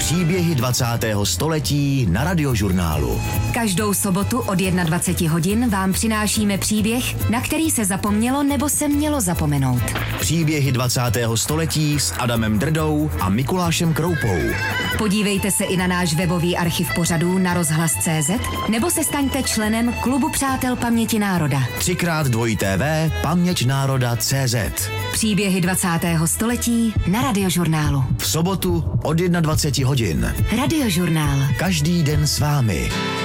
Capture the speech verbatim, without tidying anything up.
Příběhy dvacátého století na Radiožurnálu. Každou sobotu od dvacet jedna hodin vám přinášíme příběh, na který se zapomnělo nebo se mělo zapomenout. Příběhy dvacátého století s Adamem Drdou a Mikulášem Kroupou. Podívejte se i na náš webový archiv pořadů na rozhlas tečka cé zet nebo se staňte členem Klubu přátel paměti národa. Třikrát dvojí té vé paměť národa tečka cé zet. Příběhy dvacátého století na Radiožurnálu. V sobotu od dvacet jedna hodin. Radiožurnál. Každý den s vámi.